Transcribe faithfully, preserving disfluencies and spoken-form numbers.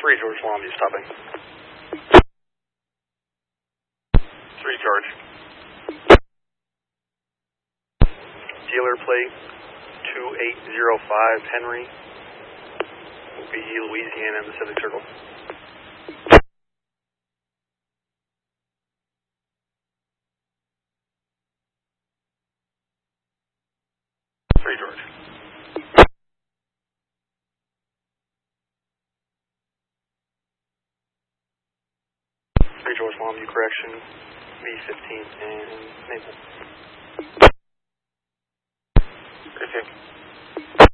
three George Longview stopping. three George. Dealer plate two eight zero five Henry. Will be Louisiana in the Pacific Circle. three George. three George Longview correction, V fifteen and Maple. Okay.